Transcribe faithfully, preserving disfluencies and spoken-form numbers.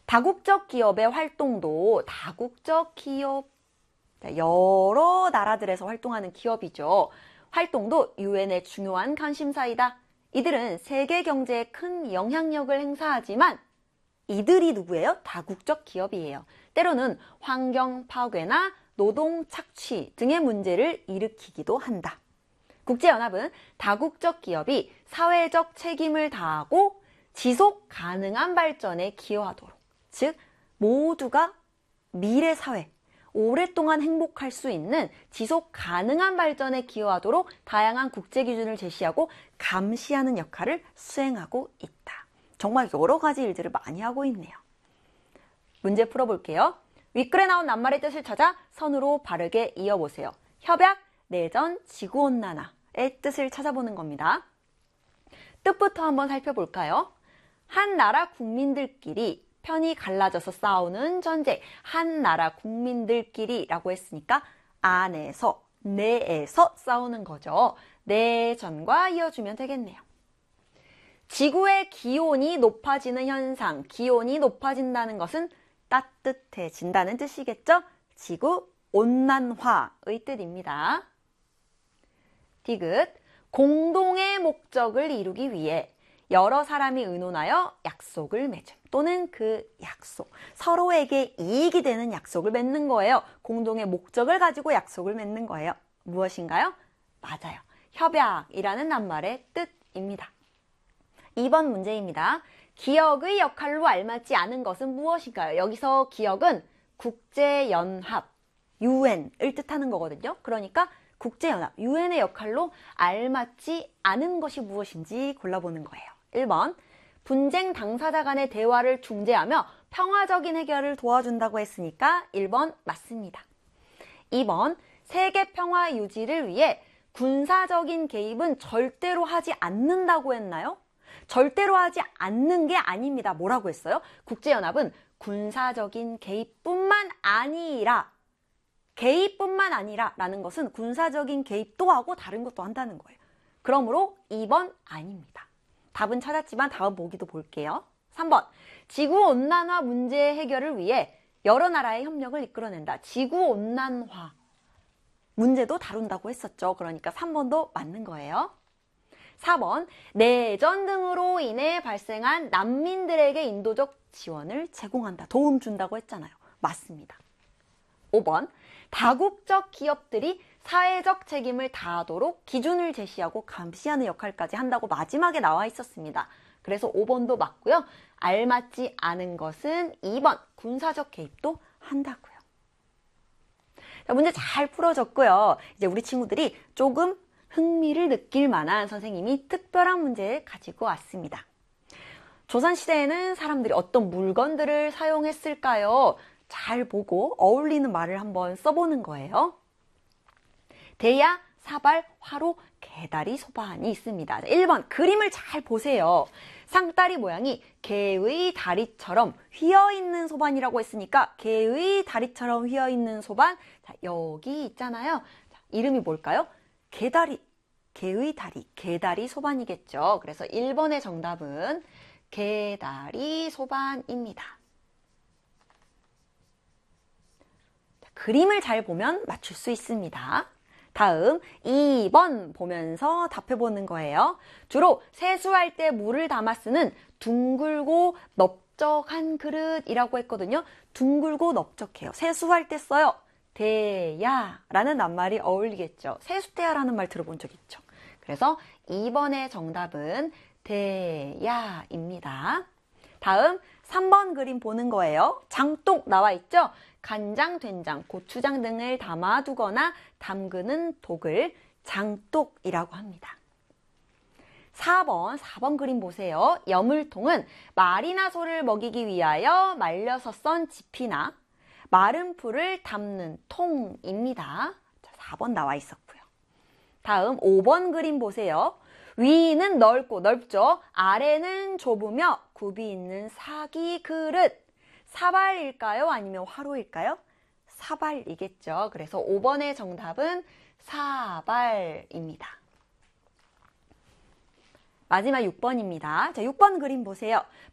다국적 기업의 활동도 다국적 기업, 여러 나라들에서 활동하는 기업이죠. 활동도 유엔의 중요한 관심사이다. 이들은 세계 경제에 큰 영향력을 행사하지만 이들이 누구예요? 다국적 기업이에요. 때로는 환경 파괴나 노동 착취 등의 문제를 일으키기도 한다. 국제연합은 다국적 기업이 사회적 책임을 다하고 지속 가능한 발전에 기여하도록, 즉 모두가 미래 사회, 오랫동안 행복할 수 있는 지속 가능한 발전에 기여하도록 다양한 국제 기준을 제시하고 감시하는 역할을 수행하고 있다. 정말 여러 가지 일들을 많이 하고 있네요. 문제 풀어볼게요. 윗글에 나온 낱말의 뜻을 찾아 선으로 바르게 이어보세요. 협약, 내전, 지구온난화의 뜻을 찾아보는 겁니다. 뜻부터 한번 살펴볼까요? 한 나라 국민들끼리 편이 갈라져서 싸우는 전쟁, 한 나라 국민들끼리라고 했으니까 안에서, 내에서 싸우는 거죠. 내전과 이어주면 되겠네요. 지구의 기온이 높아지는 현상, 기온이 높아진다는 것은 따뜻해진다는 뜻이겠죠? 지구 온난화의 뜻입니다. 디귿, 공동의 목적을 이루기 위해 여러 사람이 의논하여 약속을 맺음 또는 그 약속, 서로에게 이익이 되는 약속을 맺는 거예요. 공동의 목적을 가지고 약속을 맺는 거예요. 무엇인가요? 맞아요. 협약이라는 낱말의 뜻입니다. 이 번 문제입니다. 기역의 역할로 알맞지 않은 것은 무엇인가요? 여기서 기역은 국제연합, 유엔을 뜻하는 거거든요. 그러니까 국제연합, 유엔의 역할로 알맞지 않은 것이 무엇인지 골라보는 거예요. 일 번, 분쟁 당사자 간의 대화를 중재하며 평화적인 해결을 도와준다고 했으니까 일 번 맞습니다. 이 번, 세계 평화 유지를 위해 군사적인 개입은 절대로 하지 않는다고 했나요? 절대로 하지 않는 게 아닙니다. 뭐라고 했어요? 국제연합은 군사적인 개입뿐만 아니라, 개입뿐만 아니라 라는 것은 군사적인 개입도 하고 다른 것도 한다는 거예요. 그러므로 이 번 아닙니다. 답은 찾았지만 다음 보기도 볼게요. 삼 번, 지구온난화 문제 해결을 위해 여러 나라의 협력을 이끌어낸다. 지구온난화 문제도 다룬다고 했었죠. 그러니까 삼 번도 맞는 거예요. 사 번, 내전 등으로 인해 발생한 난민들에게 인도적 지원을 제공한다. 도움 준다고 했잖아요. 맞습니다. 오 번, 다국적 기업들이 사회적 책임을 다하도록 기준을 제시하고 감시하는 역할까지 한다고 마지막에 나와 있었습니다. 그래서 오 번도 맞고요. 알맞지 않은 것은 이 번, 군사적 개입도 한다고요. 자, 문제 잘 풀어졌고요. 이제 우리 친구들이 조금 흥미를 느낄 만한 선생님이 특별한 문제를 가지고 왔습니다. 조선시대에는 사람들이 어떤 물건들을 사용했을까요? 잘 보고 어울리는 말을 한번 써보는 거예요. 대야, 사발, 화로, 개다리, 소반이 있습니다. 일 번, 그림을 잘 보세요. 상다리 모양이 개의 다리처럼 휘어있는 소반이라고 했으니까 개의 다리처럼 휘어있는 소반, 자, 여기 있잖아요. 자, 이름이 뭘까요? 개다리, 개의 다리, 개다리 소반이겠죠. 그래서 일 번의 정답은 개다리 소반입니다. 자, 그림을 잘 보면 맞출 수 있습니다. 다음 이 번 보면서 답해보는 거예요. 주로 세수할 때 물을 담아 쓰는 둥글고 넓적한 그릇이라고 했거든요. 둥글고 넓적해요. 세수할 때 써요. 대야라는 낱말이 어울리겠죠. 세수대야라는 말 들어본 적 있죠. 그래서 이 번의 정답은 대야입니다. 다음 삼 번 그림 보는 거예요. 장독 나와 있죠? 간장, 된장, 고추장 등을 담아두거나 담그는 독을 장독이라고 합니다. 사 번, 사 번 그림 보세요. 여물통은 말이나 소를 먹이기 위하여 말려서 썬 지피나 마른 풀을 담는 통입니다. 자, 사 번 나와 있었고요. 다음 오 번 그림 보세요. 위는 넓고 넓죠. 아래는 좁으며 굽이 있는 사기 그릇. 사발일까요? 아니면 화로일까요? 사발이겠죠. 그래서 오 번의 정답은 사발입니다. 마지막 육 번입니다. 자, 육 번 그림 보세요.